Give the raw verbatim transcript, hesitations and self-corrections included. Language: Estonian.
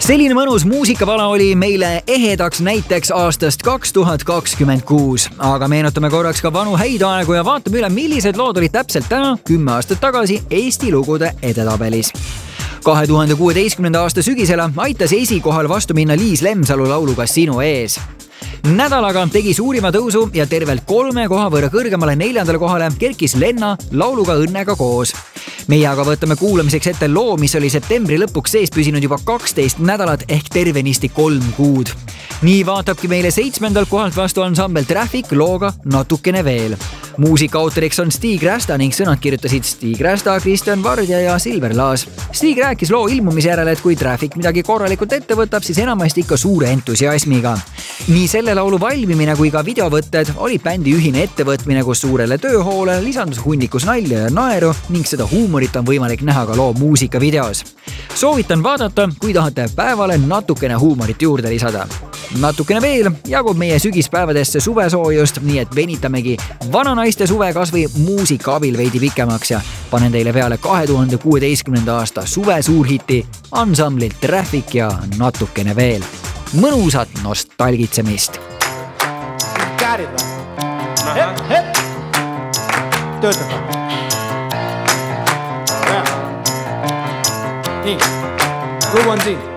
Selline mõnus muusikapala oli meile ehedaks näiteks aastast kaks tuhat kakskümmend kuus, aga meenutame korraks ka vanu häid aegu ja vaatame üle, millised lood olid täpselt täna kümme aastat tagasi Eesti lugude edetabelis. kahe tuhande kuueteistkümnenda aasta sügisele aitas esikohal vastu minna Liis Lemsalu lauluga Sinu ees. Nädalaga tegi suurima tõusu ja tervelt kolme koha võrra kõrgemale neljandale kohale kerkis Lenna lauluga Õnnega koos. Meie aga võtame kuulamiseks ette loo, mis oli septembri lõpuks sees püsinud juba kaksteist nädalat ehk tervenisti kolm kuud. Nii vaatabki meile seitsmendalt kohalt vastu ansambel Traffic looga Natukene veel. Muusika autoriks on Stig Rästa ning sõnad kirjutasid Stig Rästa, Kristjan Vardja ja Silver Laas. Stig rääkis loo ilmumise järel, et kui Traffic midagi korralikult ette võtab, siis enamasti ikka suure entusiasmiga. Nii selle laulu valmimine kui ka videovõtted oli bändi ühine ettevõtmine, kus suurele tööhoole lisandus hunnikus nalja ja naeru ning seda huumorit on võimalik näha ka loo muusikavideos. Soovitan vaadata, kui tahate päevale natukene huumorit juurde lisada. Natukene veel jagub meie sügispäevadesse suvesoojust, nii et venitamegi vananaiste suve kasvõi muusika abil veidi pikemaks ja panen teile peale kahe tuhande kuueteistkümnenda aasta suve suurhiti ansamblilt Traffic ja Natukene veel. Mõnusat nostalgitsemist. Käärid või? Hepp, hepp! Töötab või? Nii, lugu on siin.